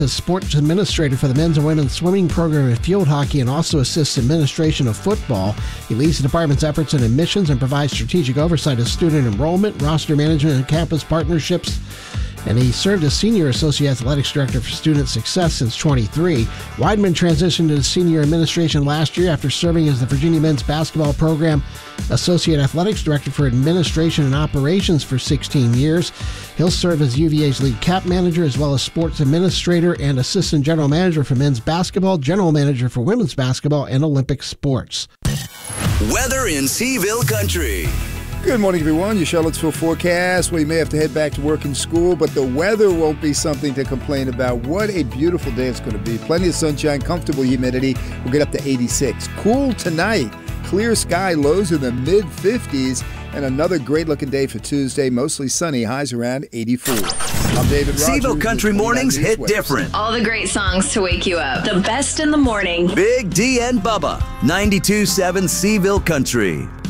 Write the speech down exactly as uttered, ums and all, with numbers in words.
as sports administrator for the men's and women's swimming program in field hockey and also assists administration of football. He leads the department's efforts in admissions and provides strategic oversight of student enrollment, roster management, and campus partnerships. And he served as Senior Associate Athletics Director for Student Success since twenty-three. Weidman transitioned to Senior Administration last year after serving as the Virginia Men's Basketball Program Associate Athletics Director for Administration and Operations for sixteen years. He'll serve as U V A's lead cap manager as well as sports administrator and assistant general manager for men's basketball, general manager for women's basketball, and Olympic sports. Weather in Seaville Country. Good morning, everyone. Your Charlottesville forecast. We may have to head back to work and school, but the weather won't be something to complain about. What a beautiful day it's going to be. Plenty of sunshine, comfortable humidity. We'll get up to eighty-six. Cool tonight. Clear sky, lows in the mid fifties, and another great-looking day for Tuesday. Mostly sunny, highs around eighty-four. I'm David Rogers. Seaville Country Mornings hit different. All the great songs to wake you up. The best in the morning. Big D and Bubba, ninety-two point seven Seaville Country.